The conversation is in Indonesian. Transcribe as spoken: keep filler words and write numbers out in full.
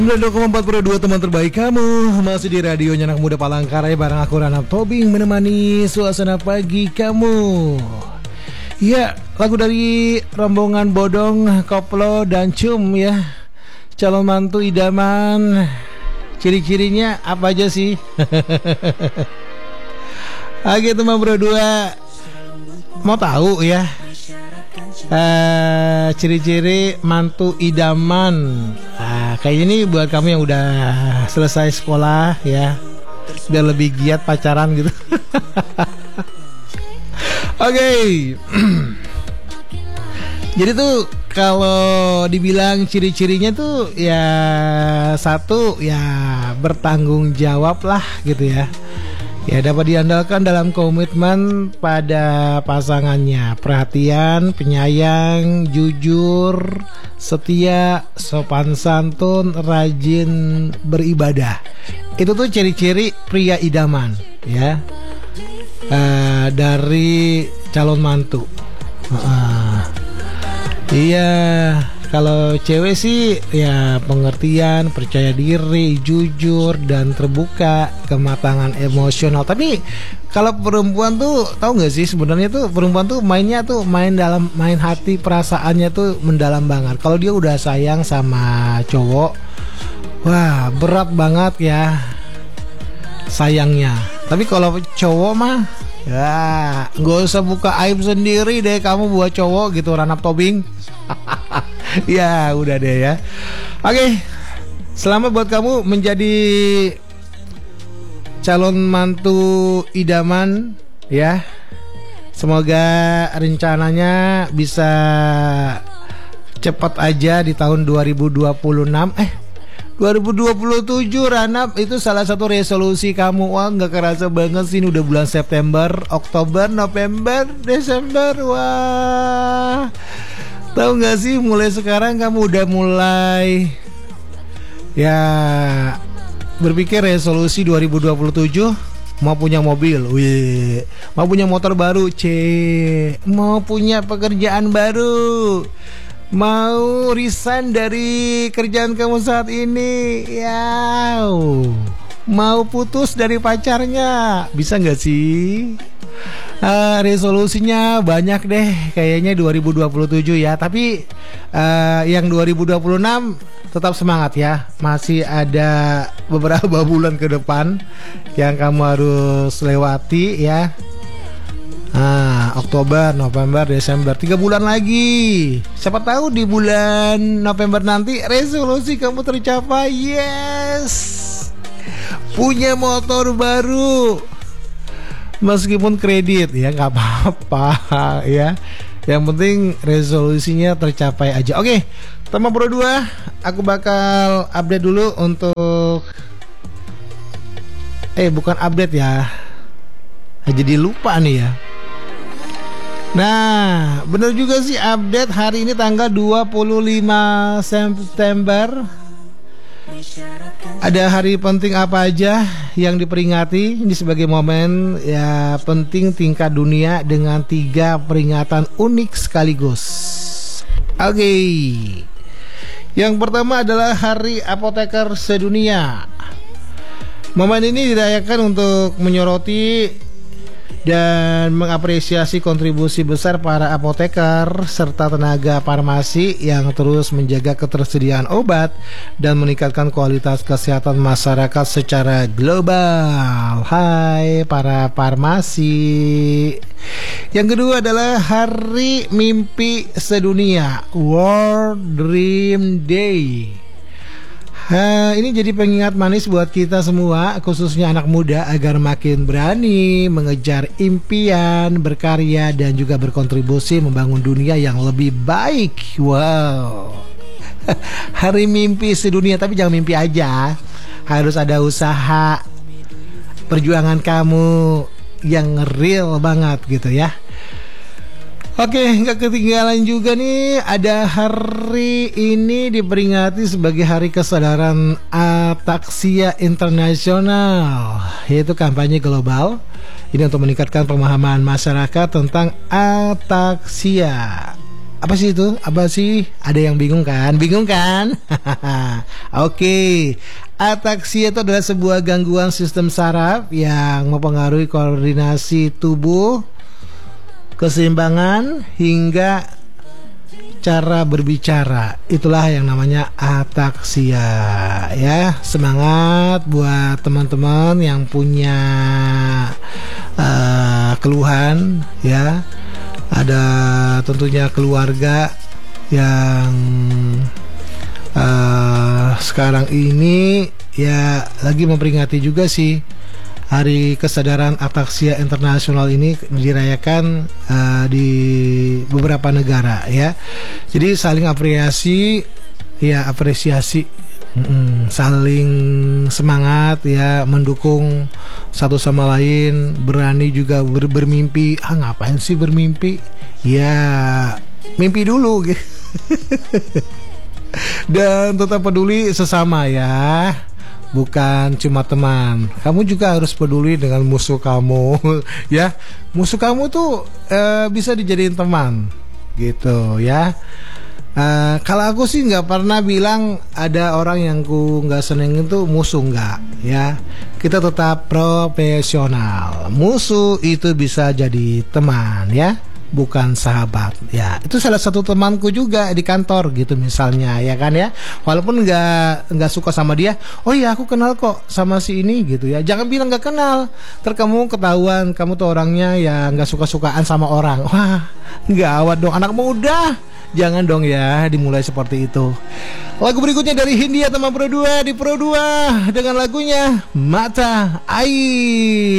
sembilan puluh koma empat Pro dua teman terbaik kamu. Masih di radionya anak muda Palangkaraya bareng aku Ranap Tobing menemani suasana pagi kamu. Ya, lagu dari rombongan Bodong, Koplo dan Cum ya. Calon mantu idaman. Ciri-cirinya apa aja sih? Oke teman Bro dua, mau tahu ya uh, ciri-ciri mantu idaman. Nah, kayak ini buat kamu yang udah selesai sekolah ya, biar lebih giat pacaran gitu. Oke. Okay. Jadi tuh kalau dibilang ciri-cirinya tuh ya satu ya bertanggung jawab lah gitu ya. Ya dapat diandalkan dalam komitmen pada pasangannya, perhatian, penyayang, jujur, setia, sopan santun, rajin beribadah. Itu tuh ciri-ciri pria idaman ya, uh, dari calon mantu. uh, Iya, kalau cewek sih ya pengertian, percaya diri, jujur dan terbuka, kematangan emosional. Tapi kalau perempuan tuh tahu nggak sih sebenarnya tuh perempuan tuh mainnya tuh main dalam main hati, perasaannya tuh mendalam banget. Kalau dia udah sayang sama cowok, wah berat banget ya sayangnya. Tapi kalau cowok mah ya nggak usah buka aib sendiri deh kamu buat cowok gitu Ranap Tobing. Ya udah deh ya. Oke, selamat buat kamu menjadi calon mantu idaman ya. Semoga rencananya bisa cepat aja di tahun dua ribu dua puluh enam. Eh dua ribu dua puluh tujuh Ranap, itu salah satu resolusi kamu. Wah gak kerasa banget sih, ini udah bulan September, Oktober, November, Desember. Wah, tahu gak sih mulai sekarang kamu udah mulai ya berpikir resolusi dua ribu dua puluh tujuh. Mau punya mobil, wih, mau punya motor baru, c, mau punya pekerjaan baru, mau resign dari kerjaan kamu saat ini, ya, mau putus dari pacarnya, bisa nggak sih? Uh, resolusinya banyak deh, kayaknya dua ribu dua puluh tujuh ya. Tapi uh, yang dua ribu dua puluh enam tetap semangat ya. Masih ada beberapa bulan ke depan yang kamu harus lewati ya. Ah, Oktober, November, Desember, tiga bulan lagi. Siapa tahu di bulan November nanti resolusi kamu tercapai. Yes, punya motor baru, meskipun kredit ya nggak apa-apa ya. Yang penting resolusinya tercapai aja. Oke, teman Pro dua, aku bakal update dulu untuk eh bukan update ya, jadi lupa nih ya. Nah, bener juga sih update hari ini tanggal dua puluh lima September. Ada hari penting apa aja yang diperingati? Ini sebagai momen ya penting tingkat dunia dengan tiga peringatan unik sekaligus. Oke, okay. Yang pertama adalah Hari Apoteker Sedunia. Momen ini dirayakan untuk menyoroti dan mengapresiasi kontribusi besar para apoteker serta tenaga farmasi yang terus menjaga ketersediaan obat dan meningkatkan kualitas kesehatan masyarakat secara global. Hai para farmasi. Yang kedua adalah Hari Mimpi Sedunia, World Dream Day. Ha, ini jadi pengingat manis buat kita semua, khususnya anak muda, agar makin berani mengejar impian, berkarya, dan juga berkontribusi membangun dunia yang lebih baik. Wow. Hari Mimpi Sedunia, tapi jangan mimpi aja, harus ada usaha, perjuangan kamu yang real banget gitu ya. Oke, nggak ketinggalan juga nih, ada hari ini diperingati sebagai Hari Kesadaran Ataksia Internasional, yaitu kampanye global. Ini untuk meningkatkan pemahaman masyarakat tentang ataksia. Apa sih itu? Apa sih? Ada yang bingung kan? Bingung kan? Oke. Ataksia itu adalah sebuah gangguan sistem saraf yang mempengaruhi koordinasi tubuh, keseimbangan hingga cara berbicara. Itulah yang namanya ataksia ya. Semangat buat teman-teman yang punya uh, keluhan ya. Ada tentunya keluarga yang uh, sekarang ini ya lagi memperingati juga sih Hari Kesadaran Ataksia Internasional ini dirayakan uh, di beberapa negara ya. Jadi saling apresiasi ya, apresiasi mm, saling semangat ya, mendukung satu sama lain, berani juga ber, bermimpi. Ah, ngapain sih bermimpi? Ya, mimpi dulu gitu. Dan tetap peduli sesama ya. Bukan cuma teman, kamu juga harus peduli dengan musuh kamu ya. Musuh kamu tuh e, bisa dijadiin teman gitu ya. e, Kalau aku sih nggak pernah bilang ada orang yang ku nggak seneng itu musuh, nggak ya. Kita tetap profesional. Musuh itu bisa jadi teman ya, bukan sahabat ya. Itu salah satu temanku juga di kantor gitu misalnya ya kan ya. Walaupun nggak nggak suka sama dia, oh iya aku kenal kok sama si ini gitu ya. Jangan bilang nggak kenal, ntar kamu ketahuan kamu tuh orangnya ya nggak suka-sukaan sama orang. Wah, gawat dong anak muda. Jangan dong ya dimulai seperti itu. Lagu berikutnya dari Hindia teman Pro dua di Pro dua dengan lagunya Mata Air.